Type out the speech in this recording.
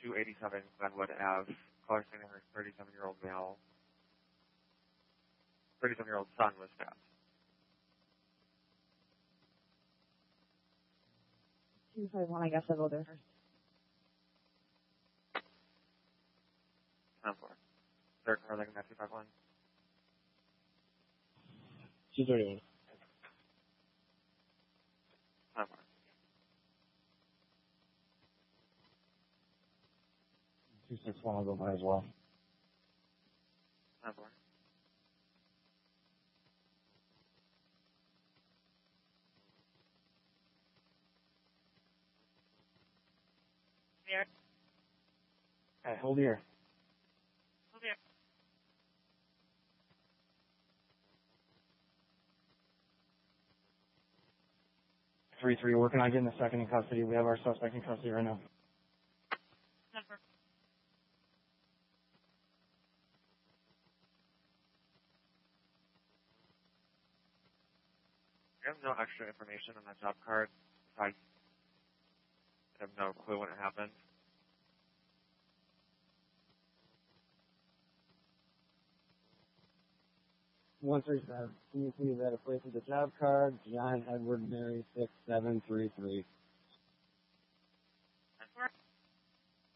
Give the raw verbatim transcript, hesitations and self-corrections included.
two eighty-seven Glenwood Ave. Caller saying her thirty-seven-year-old male, thirty-seven-year-old son was stabbed. two five one, I guess I'll go there first. ten four. Third car, like in two five one. two thirty-one. ten four. two six one, I'll go by as well. ten four. Here. Hey, hold here. Hold here. three three, working on getting the second in custody. We have our suspect in custody right now. Number. We have no extra information on that job card. I have no clue when it happened. one three seven. Can you please add a place with the job card? John Edward Mary six seven three three.